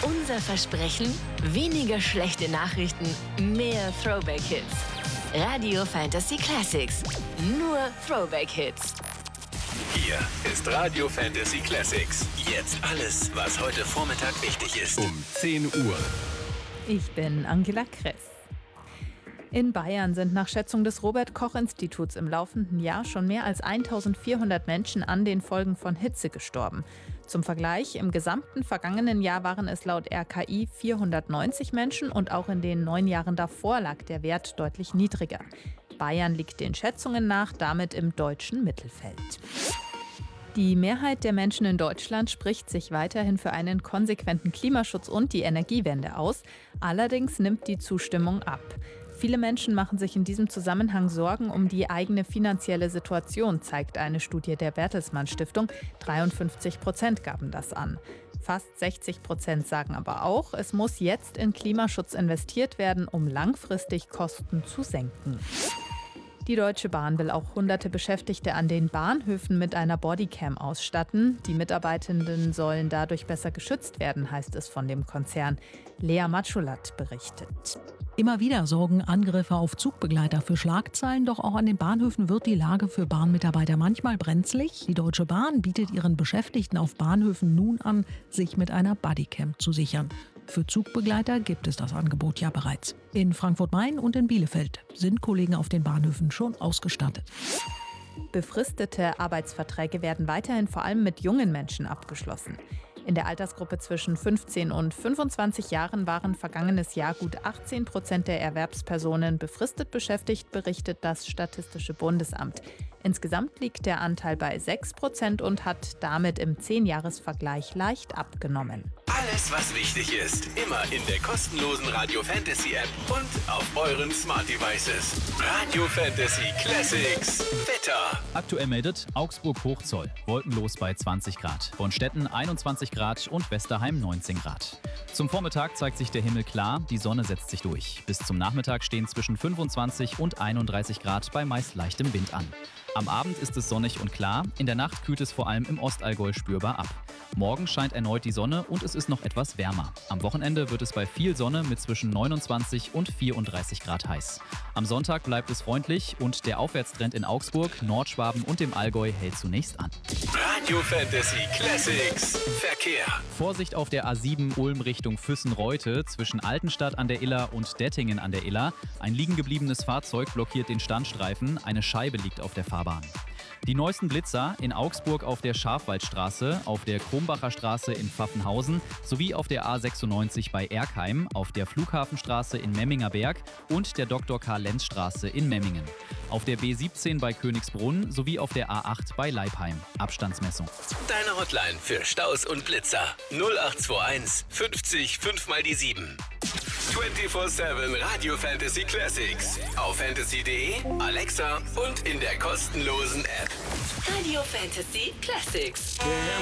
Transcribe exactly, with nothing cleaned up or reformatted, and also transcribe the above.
Unser Versprechen: weniger schlechte Nachrichten, mehr Throwback-Hits. Radio Fantasy Classics. Nur Throwback-Hits. Hier ist Radio Fantasy Classics. Jetzt alles, was heute Vormittag wichtig ist. Um zehn Uhr. Ich bin Angela Kress. In Bayern sind nach Schätzung des Robert-Koch-Instituts im laufenden Jahr schon mehr als eintausendvierhundert Menschen an den Folgen von Hitze gestorben. Zum Vergleich, im gesamten vergangenen Jahr waren es laut R K I vierhundertneunzig Menschen und auch in den neun Jahren davor lag der Wert deutlich niedriger. Bayern liegt den Schätzungen nach damit im deutschen Mittelfeld. Die Mehrheit der Menschen in Deutschland spricht sich weiterhin für einen konsequenten Klimaschutz und die Energiewende aus. Allerdings nimmt die Zustimmung ab. Viele Menschen machen sich in diesem Zusammenhang Sorgen um die eigene finanzielle Situation, zeigt eine Studie der Bertelsmann Stiftung. dreiundfünfzig Prozent gaben das an. Fast sechzig Prozent sagen aber auch, es muss jetzt in Klimaschutz investiert werden, um langfristig Kosten zu senken. Die Deutsche Bahn will auch hunderte Beschäftigte an den Bahnhöfen mit einer Bodycam ausstatten. Die Mitarbeitenden sollen dadurch besser geschützt werden, heißt es von dem Konzern. Lea Matschulat berichtet. Immer wieder sorgen Angriffe auf Zugbegleiter für Schlagzeilen, doch auch an den Bahnhöfen wird die Lage für Bahnmitarbeiter manchmal brenzlig. Die Deutsche Bahn bietet ihren Beschäftigten auf Bahnhöfen nun an, sich mit einer Bodycam zu sichern. Für Zugbegleiter gibt es das Angebot ja bereits. In Frankfurt-Main und in Bielefeld sind Kollegen auf den Bahnhöfen schon ausgestattet. Befristete Arbeitsverträge werden weiterhin vor allem mit jungen Menschen abgeschlossen. In der Altersgruppe zwischen fünfzehn und fünfundzwanzig Jahren waren vergangenes Jahr gut achtzehn Prozent der Erwerbspersonen befristet beschäftigt, berichtet das Statistische Bundesamt. Insgesamt liegt der Anteil bei sechs Prozent und hat damit im Zehn-Jahres-Vergleich leicht abgenommen. Alles, was wichtig ist, immer in der kostenlosen Radio Fantasy App und auf euren Smart Devices. Radio Fantasy Classics. Wetter. Aktuell meldet Augsburg-Hochzoll. Wolkenlos bei zwanzig Grad. Bonstetten einundzwanzig Grad und Westerheim neunzehn Grad. Zum Vormittag zeigt sich der Himmel klar, die Sonne setzt sich durch. Bis zum Nachmittag stehen zwischen fünfundzwanzig und einunddreißig Grad bei meist leichtem Wind an. Am Abend ist es sonnig und klar, in der Nacht kühlt es vor allem im Ostallgäu spürbar ab. Morgen scheint erneut die Sonne und es ist noch etwas wärmer. Am Wochenende wird es bei viel Sonne mit zwischen neunundzwanzig und vierunddreißig Grad heiß. Am Sonntag bleibt es freundlich und der Aufwärtstrend in Augsburg, Nordschwaben und dem Allgäu hält zunächst an. Radio Fantasy Classics. Verkehr. Vorsicht auf der A sieben Ulm Richtung Füssen-Reute zwischen Altenstadt an der Iller und Dettingen an der Iller. Ein liegengebliebenes Fahrzeug blockiert den Standstreifen, eine Scheibe liegt auf der Fahrbahn. Die neuesten Blitzer in Augsburg auf der Schafwaldstraße, auf der Krombacher Straße in Pfaffenhausen sowie auf der A sechsundneunzig bei Erkheim, auf der Flughafenstraße in Memminger Berg und der Doktor Karl-Lenz Straße in Memmingen. Auf der B siebzehn bei Königsbrunn sowie auf der A acht bei Leipheim. Abstandsmessung. Deine Hotline für Staus und Blitzer. null acht zwei eins fünfzig fünf mal die sieben. vierundzwanzig sieben Radio Fantasy Classics. Auf fantasy punkt de, Alexa und in der kostenlosen App. Radio Fantasy Classics.